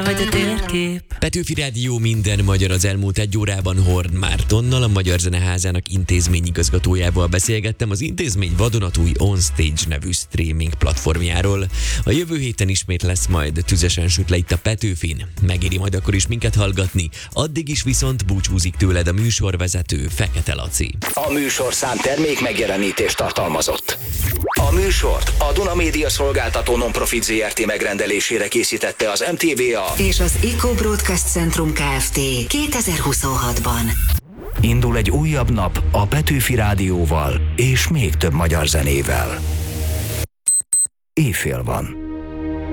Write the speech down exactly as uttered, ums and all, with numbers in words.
vagy a térkép. Petőfi Rádió minden magyar az elmúlt egy órában Horn Mártonnal, a Magyar Zeneházának intézményigazgatójával beszélgettem az intézmény vadonatúj OnStage nevű streaming platformjáról. A jövő héten ismét lesz majd tüzesen süt le itt a Petőfin. Megéri majd akkor is minket hallgatni. Addig is viszont búcsúzik tőled a műsorvezető, Fekete Laci. A műsorszám termék megjelenítést tartalmazott. A műsort a Duna Média Szolgáltató Non-Profit zé er té megrendelésére készítette az em té vé á és az Eco Broadcast Centrum Kft. kétezer-huszonhatban. Indul egy újabb nap a Petőfi Rádióval és még több magyar zenével. Éjfél van.